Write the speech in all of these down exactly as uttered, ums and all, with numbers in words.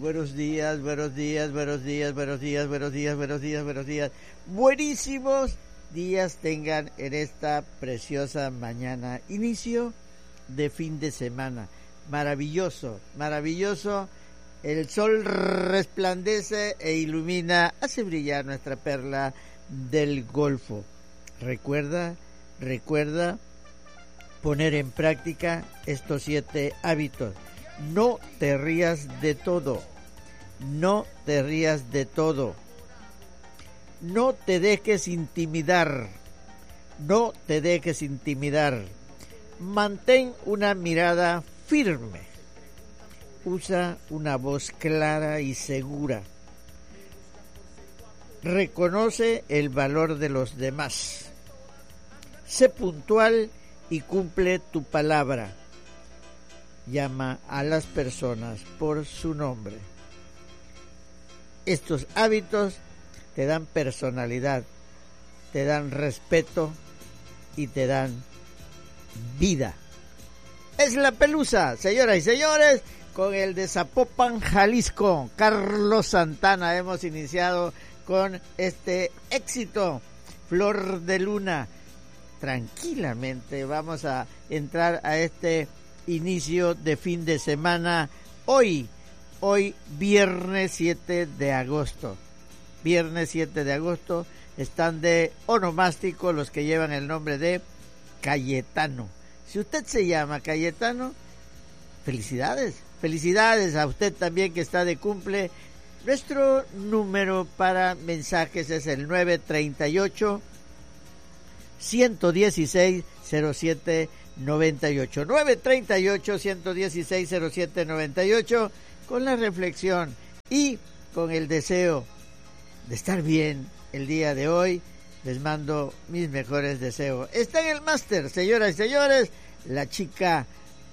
Buenos días, buenos días, buenos días, buenos días, buenos días, buenos días, buenos días. Buenísimos días tengan en esta preciosa mañana. Inicio de fin de semana. Maravilloso, maravilloso. El sol resplandece e ilumina, hace brillar nuestra perla del Golfo. Recuerda, recuerda poner en práctica estos siete hábitos. No te rías de todo. No te rías de todo. No te dejes intimidar. No te dejes intimidar. Mantén una mirada firme. Usa una voz clara y segura. Reconoce el valor de los demás. Sé puntual y cumple tu palabra. Llama a las personas por su nombre. Estos hábitos te dan personalidad, te dan respeto y te dan vida. Es la Pelusa, señoras y señores, con el de Zapopan, Jalisco, Carlos Santana. Hemos iniciado con este éxito, Flor de Luna. Tranquilamente vamos a entrar a este inicio de fin de semana. Hoy, hoy viernes siete de agosto. Viernes siete de agosto están de onomástico los que llevan el nombre de Cayetano. Si usted se llama Cayetano, felicidades. Felicidades a usted también que está de cumple. Nuestro número para mensajes es el nueve treinta y ocho, ciento dieciséis, cero siete noventa y ocho. nueve treinta y ocho, ciento dieciséis, cero siete noventa y ocho, con la reflexión y con el deseo de estar bien el día de hoy. Les mando mis mejores deseos. Está en el máster, señoras y señores, la chica,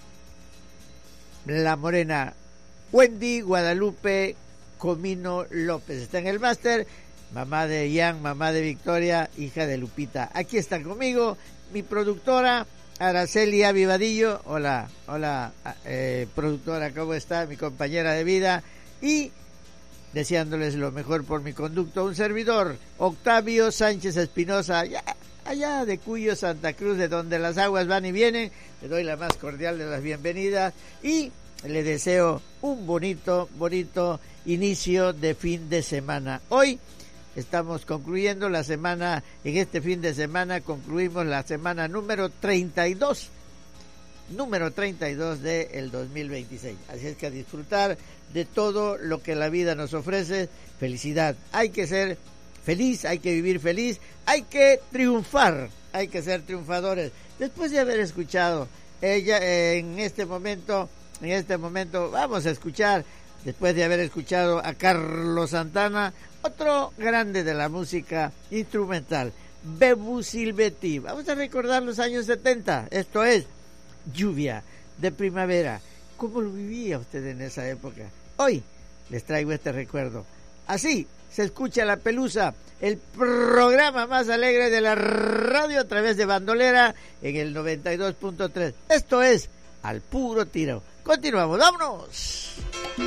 la morena Wendy Guadalupe Comino López. Está en el máster, mamá de Ian, mamá de Victoria, hija de Lupita. Aquí está conmigo mi productora Araceli Avivadillo. Hola, hola, eh, productora, ¿cómo está? Mi compañera de vida. Y deseándoles lo mejor por mi conducto, un servidor, Octavio Sánchez Espinosa, allá, allá de Cuyo, Santa Cruz, de donde las aguas van y vienen. Le doy la más cordial de las bienvenidas y le deseo un bonito, bonito inicio de fin de semana. Hoy estamos concluyendo la semana, en este fin de semana concluimos la semana número treinta y dos, número treinta y dos del dos mil veintiséis. Así es que a disfrutar de todo lo que la vida nos ofrece. Felicidad, hay que ser feliz, hay que vivir feliz, hay que triunfar, hay que ser triunfadores. Después de haber escuchado ella eh, en este momento, en este momento vamos a escuchar, después de haber escuchado a Carlos Santana, otro grande de la música instrumental, Bebu Silvetti. Vamos a recordar los años setenta, esto es Lluvia de Primavera. ¿Cómo lo vivía usted en esa época? Hoy les traigo este recuerdo. Así se escucha La Pelusa, el programa más alegre de la radio a través de Bandolera en el noventa y dos punto tres. Esto es Al Puro Tiro. Continuamos, vámonos.